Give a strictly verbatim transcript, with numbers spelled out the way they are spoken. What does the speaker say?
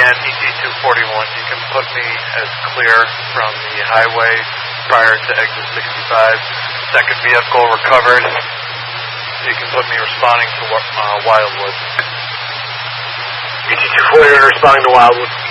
and E T two forty-one, you can put me as clear from the highway prior to exit sixty-five. Second vehicle recovered. You can put me responding to uh, Wildwood. E T two forty-one responding to Wildwood.